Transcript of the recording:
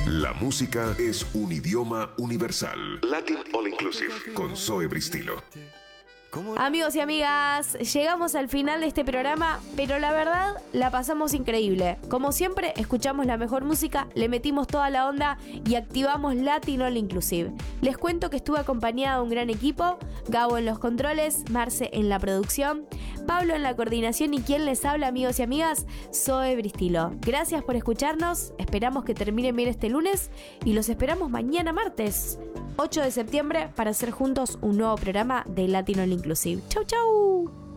La música es un idioma universal. Latin All Inclusive con Zoe Bristilo. Amigos y amigas, llegamos al final de este programa, pero la verdad la pasamos increíble. Como siempre, escuchamos la mejor música, le metimos toda la onda y activamos Latin All Inclusive. Les cuento que estuve acompañada de un gran equipo: Gabo en los controles, Marce en la producción, Pablo en la coordinación y quien les habla, amigos y amigas, Zoe Bristilo. Gracias por escucharnos, esperamos que terminen bien este lunes y los esperamos mañana martes 8 de septiembre para hacer juntos un nuevo programa de Latin All Inclusive. ¡Chau, chau!